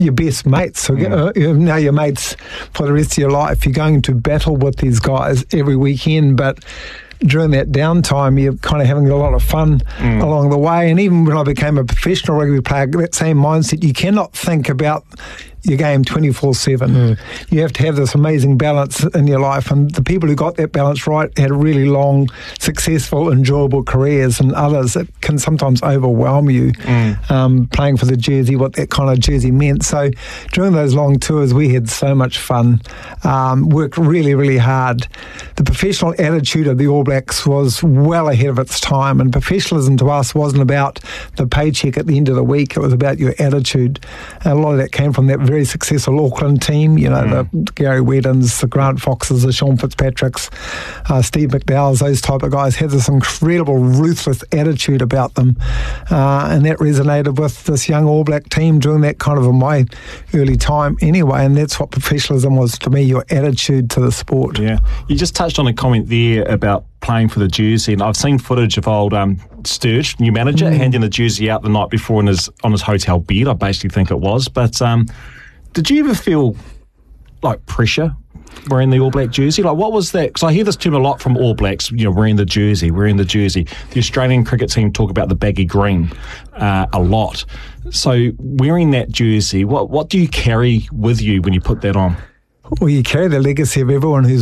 your best mates. So now your mates for the rest of your life. You're going to battle with these guys every weekend, but during that downtime, you're kind of having a lot of fun along the way. And even when I became a professional rugby player, that same mindset, you cannot think about your game 24/7. You have to have this amazing balance in your life, and the people who got that balance right had really long, successful, enjoyable careers, and others that can sometimes overwhelm you playing for the jersey, what that kind of jersey meant. So during those long tours, we had so much fun, worked really, really hard. The professional attitude of the All Blacks was well ahead of its time, and professionalism to us wasn't about the paycheck at the end of the week. It was about your attitude. And a lot of that came from that very successful Auckland team, the Gary Weddens, the Grant Foxes, the Sean Fitzpatricks, Steve McDowell's, those type of guys had this incredible ruthless attitude about them, and that resonated with this young All Black team during that kind of in my early time anyway, and that's what professionalism was to me, your attitude to the sport. Yeah, you just touched on a comment there about playing for the jersey, and I've seen footage of old Sturge, new manager, handing the jersey out the night before on his hotel bed, I basically think it was, but did you ever feel like pressure wearing the All Black jersey? Like, what was that? Because I hear this term a lot from All Blacks, wearing the jersey. The Australian cricket team talk about the baggy green a lot. So wearing that jersey, what do you carry with you when you put that on? Well, you carry the legacy of everyone who's